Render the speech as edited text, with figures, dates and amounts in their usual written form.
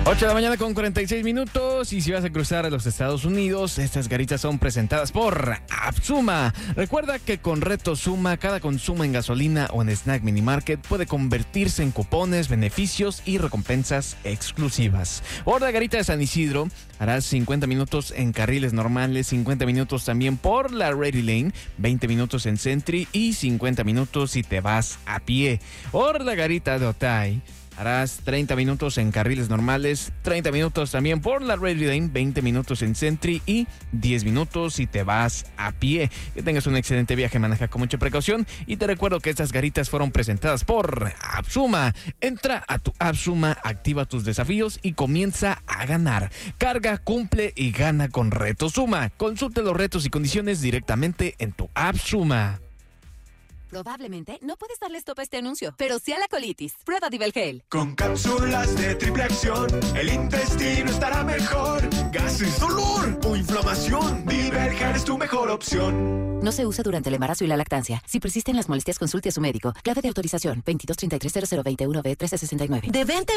8 de la mañana con 46 minutos y si vas a cruzar a los Estados Unidos, estas garitas son presentadas por AppSuma. Recuerda que con Reto Suma, cada consumo en gasolina o en Snack Mini Market puede convertirse en cupones, beneficios y recompensas exclusivas. Por la garita de San Isidro, harás 50 minutos en carriles normales, 50 minutos también por la Ready Lane, 20 minutos en Sentry y 50 minutos si te vas a pie. Por la garita de Otay, harás 30 minutos en carriles normales, 30 minutos también por la Ready Lane, 20 minutos en Sentry y 10 minutos si te vas a pie. Que tengas un excelente viaje, maneja con mucha precaución y te recuerdo que estas garitas fueron presentadas por AppSuma. Entra a tu AppSuma, activa tus desafíos y comienza a ganar. Carga, cumple y gana con Reto Suma. Consulta los retos y condiciones directamente en tu AppSuma. Probablemente no puedes darle stop a este anuncio, pero sí a la colitis. Prueba Divelgel. Con cápsulas de triple acción, el intestino estará mejor. Gases, dolor o inflamación. Divelgel es tu mejor opción. No se usa durante el embarazo y la lactancia. Si persisten las molestias, consulte a su médico. Clave de autorización 22330021B1369. De venta